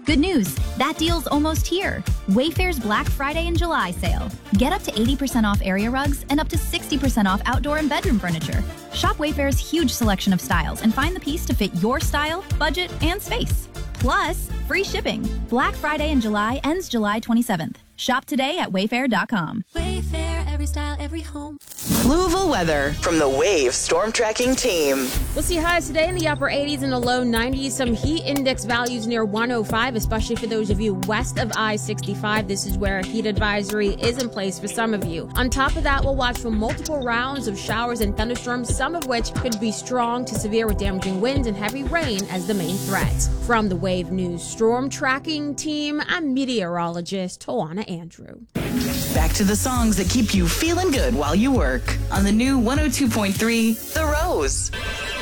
Good news, that deal's almost here. Wayfair's Black Friday and July sale. Get up to 80% off area rugs and up to 60% off outdoor and bedroom furniture. Shop Wayfair's huge selection of styles and find the piece to fit your style, budget, and space. Plus, free shipping. Black Friday in July ends July 27th. Shop today at wayfair.com. Wayfair, every style, every home. Louisville weather from the Wave Storm Tracking Team. We'll see highs today in the upper 80s and the low 90s. Some heat index values near 105, especially for those of you west of I-65. This is where a heat advisory is in place for some of you. On top of that, we'll watch for multiple rounds of showers and thunderstorms, some of which could be strong to severe with damaging winds and heavy rain as the main threats. From the Wave News Storm Tracking Team, I'm meteorologist Tawana Andrew. Back to the songs that keep you feeling good while you work on the new 102.3 The Rose.